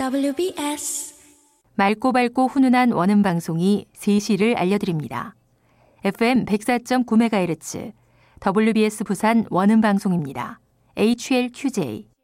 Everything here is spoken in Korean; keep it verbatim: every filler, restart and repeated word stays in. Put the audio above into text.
더블유비에스 맑고 밝고 훈훈한 원음 방송이 세 시를 알려드립니다. 에프엠 백사 점 구 메가헤르츠 더블유비에스 부산 원음 방송입니다. 에이치엘큐제이